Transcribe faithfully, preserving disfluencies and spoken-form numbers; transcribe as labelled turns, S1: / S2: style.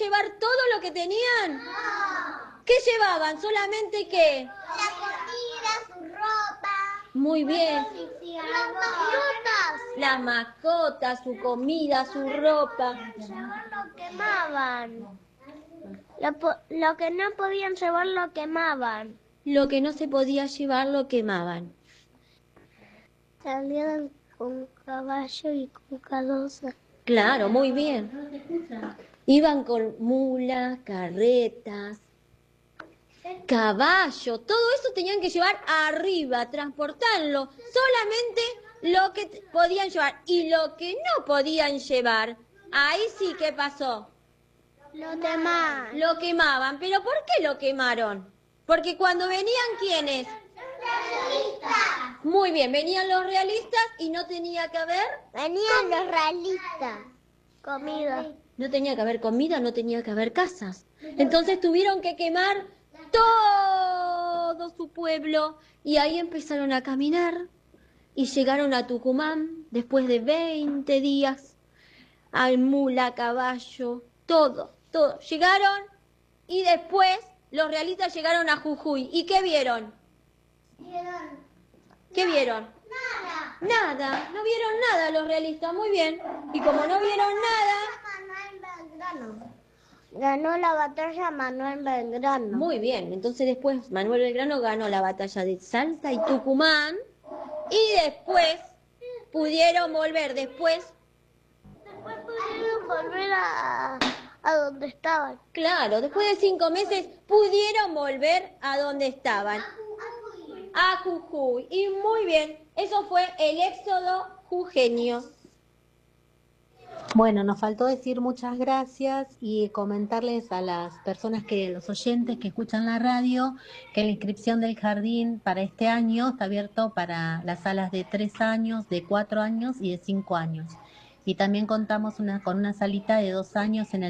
S1: llevar todo lo que tenían? No. ¿Qué llevaban? ¿Solamente qué?
S2: La comida, su ropa.
S1: Muy bien.
S2: Las mascotas.
S1: Las mascotas, su comida, su ropa.
S2: Lo quemaban. Lo, lo que no podían llevar lo quemaban.
S1: Lo que no se podía llevar lo quemaban.
S2: Salían con caballo y con carroza.
S1: Claro, muy bien. Iban con mulas, carretas, caballo, todo eso tenían que llevar arriba, transportarlo, solamente lo que podían llevar. Y lo que no podían llevar, ahí sí que pasó.
S2: Lo quemaban.
S1: Lo quemaban. ¿Pero por qué lo quemaron? Porque cuando venían, ¿quiénes?
S2: Realistas.
S1: Muy bien, venían los realistas y no tenía que haber...
S2: Venían los realistas. Comida.
S1: No tenía que haber comida, no tenía que haber casas. Entonces tuvieron que quemar todo su pueblo y ahí empezaron a caminar y llegaron a Tucumán después de veinte días, al mula, a caballo, todo, todo. Llegaron y después los realistas llegaron a Jujuy. ¿Y qué vieron? ¿Qué vieron?
S2: Nada.
S1: Nada, no vieron nada los realistas, muy bien. Y como no vieron nada...
S2: Ganó la batalla Manuel Belgrano.
S1: Muy bien, entonces después Manuel Belgrano ganó la batalla de Salta y Tucumán y después pudieron volver, después...
S2: Después pudieron volver a, a donde estaban.
S1: Claro, después de cinco meses pudieron volver a donde estaban. A Jujuy. Y muy bien, eso fue el éxodo jujeño.
S3: Bueno, nos faltó decir muchas gracias y comentarles a las personas, que los oyentes que escuchan la radio, que la inscripción del jardín para este año está abierto para las salas de tres años, de cuatro años y de cinco años. Y también contamos una, con una salita de dos años en el